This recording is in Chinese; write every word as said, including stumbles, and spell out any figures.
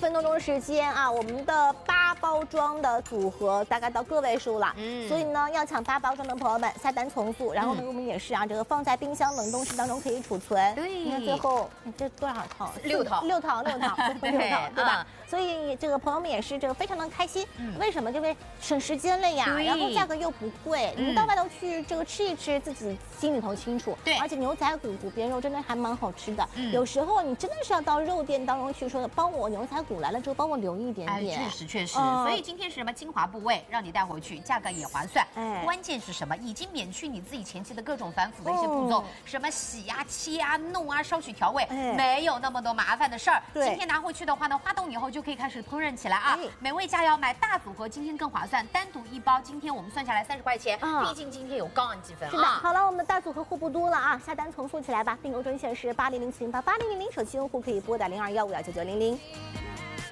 分钟钟时间啊，我们的八包装的组合大概到个位数了，嗯，所以呢，要抢八包装的朋友们下单从速，然后呢，我们也是啊，这个放在冰箱冷冻室当中可以储存。对，你看最后你这多少套？ 六套， 六套，六套，六套，对吧？所以这个朋友们也是这个非常的开心，为什么？因为省时间了呀，然后价格又不贵，你们到外头去这个吃一吃，自己心里头清楚。对，而且牛仔骨骨边肉真的还蛮好吃的，有时候你真的是要到肉店当中去说，帮我牛仔骨来了之后帮我留一点点。 哎，确实确实，所以今天是什么精华部位让你带回去，价格也划算。哎，关键是什么？已经免去你自己前期的各种繁复的一些步骤，什么洗啊、切啊、弄啊、烧取调味，没有那么多麻烦的事儿。今天拿回去的话呢，发动以后就可以开始烹饪起来啊。美味佳肴买大组合，今天更划算，单独一包，今天我们算下来三十块钱。毕竟今天有高昂积分啊。是的，好了，我们的大组合货不多了啊，下单从速起来吧。订购专线是八零零七零八八零零零，手机用户可以拨打零二幺五幺九九零零。